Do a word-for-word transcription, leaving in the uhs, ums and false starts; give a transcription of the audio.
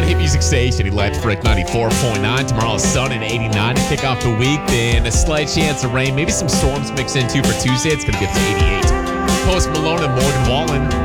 on Hit Music Station, Electric ninety-four point nine. Tomorrow, sun and eighty-nine to kick off the week. Then a slight chance of rain, maybe some storms mixed in too for Tuesday. It's going to get to eighty-eight. Post Malone and Morgan Wallen.